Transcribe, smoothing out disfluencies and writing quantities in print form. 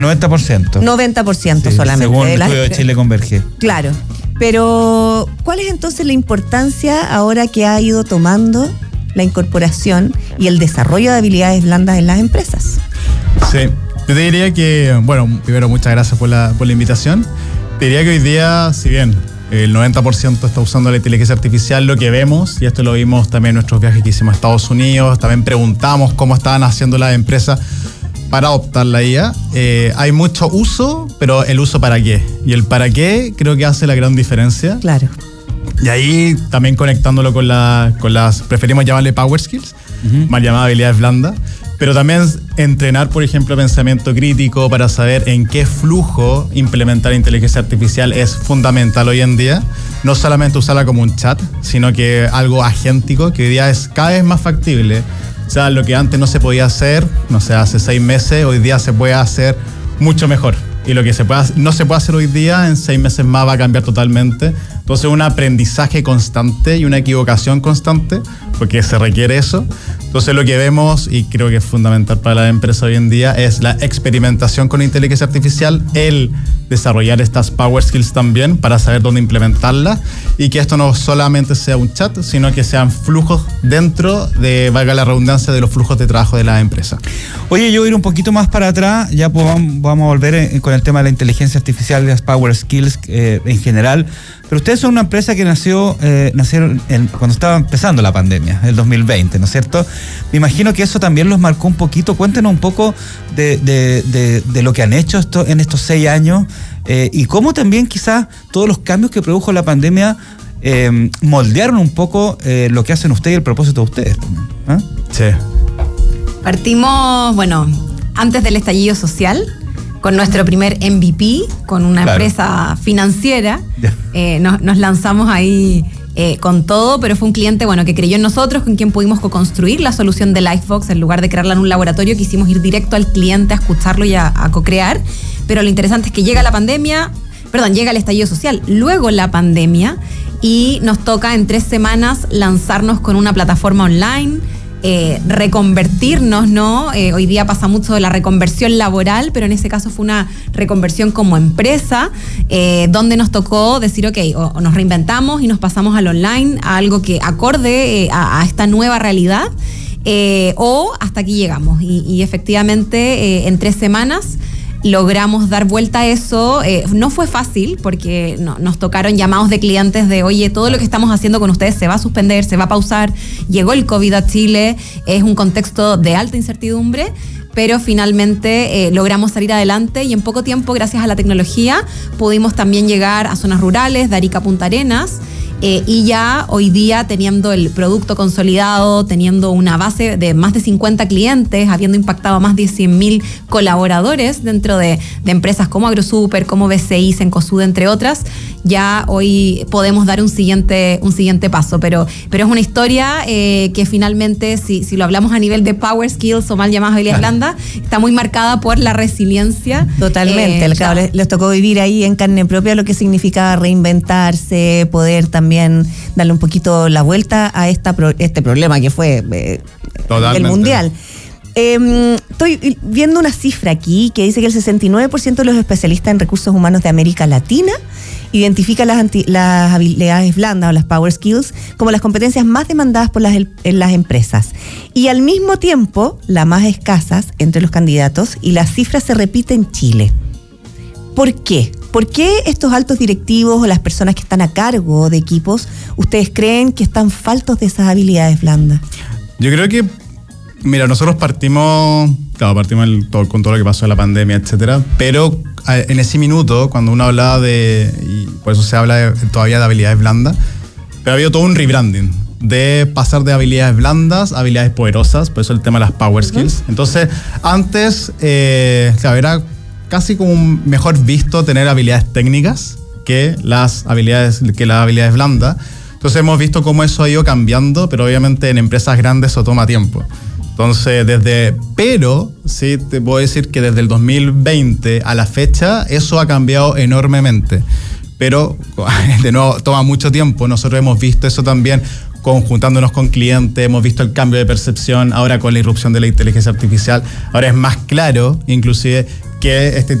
90%. 90% sí, solamente. Según el estudio de Chile Converge. Claro. Pero, ¿cuál es entonces la importancia ahora que ha ido tomando la incorporación y el desarrollo de habilidades blandas en las empresas? Sí, yo te diría que, bueno, primero muchas gracias por la invitación. Te diría que hoy día, si bien el 90% está usando la inteligencia artificial, lo que vemos, y esto lo vimos también en nuestros viajes que hicimos a Estados Unidos, también preguntamos cómo estaban haciendo las empresas para adoptar la IA. Hay mucho uso, pero el uso para qué. Y el para qué creo que hace la gran diferencia. Claro. Y ahí también conectándolo con las, preferimos llamarle power skills, mal llamadas habilidades blandas, pero también entrenar, por ejemplo, pensamiento crítico para saber en qué flujo implementar inteligencia artificial es fundamental hoy en día. No solamente usarla como un chat, sino que algo agéntico, que hoy día es cada vez más factible. O sea, lo que antes no se podía hacer, no sé, hace 6 meses, hoy día se puede hacer mucho mejor. Y lo que no se puede hacer hoy día, en 6 meses más va a cambiar totalmente. Entonces, un aprendizaje constante y una equivocación constante, porque se requiere eso. Entonces, lo que vemos, y creo que es fundamental para la empresa hoy en día, es la experimentación con inteligencia artificial, el desarrollar estas power skills también para saber dónde implementarlas, y que esto no solamente sea un chat, sino que sean flujos dentro de, valga la redundancia, de los flujos de trabajo de la empresa. Oye, yo voy a ir un poquito más para atrás, ya pues vamos a volver con el tema de la inteligencia artificial y las power skills en general, pero ustedes son una empresa que nacieron cuando estaba empezando la pandemia, el 2020, ¿no es cierto? Me imagino que eso también los marcó un poquito. Cuéntenos un poco de lo que han hecho en estos 6 años y cómo también quizás todos los cambios que produjo la pandemia moldearon un poco lo que hacen ustedes y el propósito de ustedes también. ¿Ah? Sí. Partimos, antes del estallido social, con nuestro primer MVP, con una empresa financiera. Nos lanzamos ahí con todo, pero fue un cliente que creyó en nosotros, con quien pudimos co-construir la solución de Lifebox. En lugar de crearla en un laboratorio, quisimos ir directo al cliente a escucharlo y a co-crear. Pero lo interesante es que llega el estallido social, luego la pandemia, y nos toca en 3 semanas lanzarnos con una plataforma online, reconvertirnos, ¿no? Hoy día pasa mucho de la reconversión laboral, pero en ese caso fue una reconversión como empresa, donde nos tocó decir, ok, o nos reinventamos y nos pasamos al online, a algo que acorde a esta nueva realidad, o hasta aquí llegamos. Y efectivamente, en 3 semanas logramos dar vuelta a eso. No fue fácil porque nos tocaron llamados de clientes de, oye, todo lo que estamos haciendo con ustedes se va a suspender, se va a pausar. Llegó el COVID a Chile, es un contexto de alta incertidumbre, pero finalmente logramos salir adelante y en poco tiempo, gracias a la tecnología, pudimos también llegar a zonas rurales, de Arica a Punta Arenas. Y ya hoy día, teniendo el producto consolidado, teniendo una base de más de 50 clientes, habiendo impactado a más de 100.000 colaboradores dentro de empresas como AgroSuper, como BCI, Cencosud, entre otras, ya hoy podemos dar un siguiente paso. Pero es una historia que finalmente, si lo hablamos a nivel de power skills o mal llamadas habilidades blandas, está muy marcada por la resiliencia. Totalmente. Les tocó vivir ahí en carne propia lo que significaba reinventarse, poder también darle un poquito la vuelta a este problema que fue el mundial. Estoy viendo una cifra aquí que dice que el 69% de los especialistas en recursos humanos de América Latina identifica las habilidades blandas o las power skills como las competencias más demandadas en las empresas, y al mismo tiempo las más escasas entre los candidatos, y la cifra se repite en Chile. ¿Por qué? ¿Por qué estos altos directivos o las personas que están a cargo de equipos, ustedes creen que están faltos de esas habilidades blandas? Yo creo que, mira, nosotros partimos con todo lo que pasó en la pandemia, etcétera, pero en ese minuto, cuando uno hablaba y por eso se habla todavía de habilidades blandas, pero ha habido todo un rebranding de pasar de habilidades blandas a habilidades poderosas, por eso el tema de las power skills. Entonces, antes, era casi como mejor visto tener habilidades técnicas que las habilidades blandas. Entonces hemos visto cómo eso ha ido cambiando, pero obviamente en empresas grandes eso toma tiempo. Entonces, pero sí te puedo decir que desde el 2020 a la fecha eso ha cambiado enormemente. Pero, de nuevo, toma mucho tiempo. Nosotros hemos visto eso también conjuntándonos con clientes, hemos visto el cambio de percepción ahora con la irrupción de la inteligencia artificial. Ahora es más claro, inclusive, que este